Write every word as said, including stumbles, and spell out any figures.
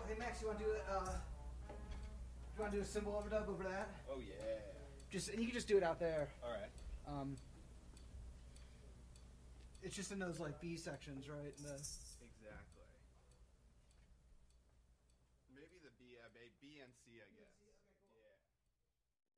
hey Max, you want to do it? Uh, you want to do a cymbal overdub over that? Oh yeah. Just and you can just do it out there. All right. Um, it's just in those like B sections, right? In the, exactly. Maybe the B, uh, B and C, I guess.